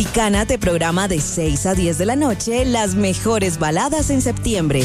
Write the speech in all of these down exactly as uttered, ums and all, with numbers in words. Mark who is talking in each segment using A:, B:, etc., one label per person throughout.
A: Cana te programa de seis a diez de la noche las mejores baladas en septiembre.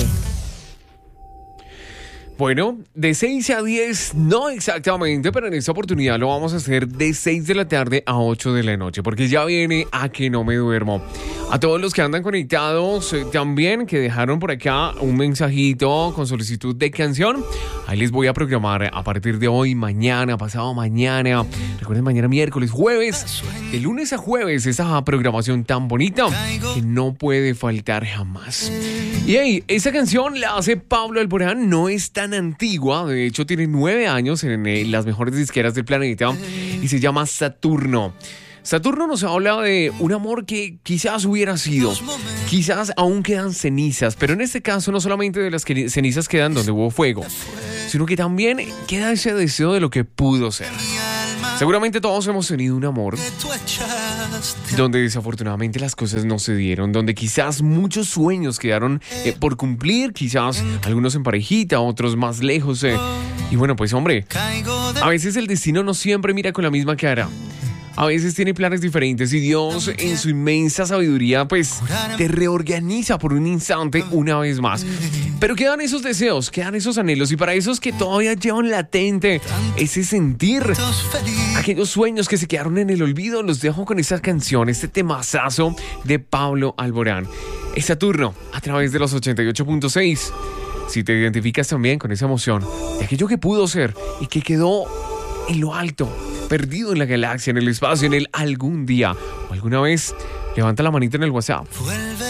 B: Bueno, de seis a diez, no exactamente, pero en esta oportunidad lo vamos a hacer de seis de la tarde a ocho de la noche, porque ya viene A Que No Me Duermo. A todos los que andan conectados, eh, también que dejaron por acá un mensajito con solicitud de canción, ahí les voy a programar a partir de hoy, mañana, pasado mañana, recuerden mañana miércoles, jueves, de lunes a jueves, esa programación tan bonita que no puede faltar jamás. Y hey, esa canción la hace Pablo Alborán, no es tan antigua, de hecho tiene nueve años en, en las mejores disqueras del planeta y se llama Saturno. Saturno nos habla de un amor que quizás hubiera sido, quizás aún quedan cenizas, pero en este caso no solamente de las que cenizas quedan donde hubo fuego, sino que también queda ese deseo de lo que pudo ser. Seguramente todos hemos tenido un amor donde desafortunadamente las cosas no se dieron, donde quizás muchos sueños quedaron eh, por cumplir, quizás algunos en parejita, otros más lejos. Eh. Y bueno, pues hombre, a veces el destino no siempre mira con la misma cara. A veces tiene planes diferentes y Dios en su inmensa sabiduría pues te reorganiza por un instante una vez más. Pero quedan esos deseos, quedan esos anhelos y para esos que todavía llevan latente ese sentir, aquellos sueños que se quedaron en el olvido, los dejo con esta canción, este temazazo de Pablo Alborán. Es Saturno a través de los ochenta y ocho punto seis. Si te identificas también con esa emoción de aquello que pudo ser y que quedó en lo alto, perdido en la galaxia, en el espacio, en el algún día o alguna vez, levanta la manita en el WhatsApp.